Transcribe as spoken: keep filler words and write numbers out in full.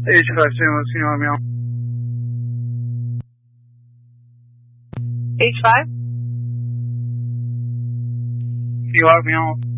H five, can you let me on? H five? Can you log me on?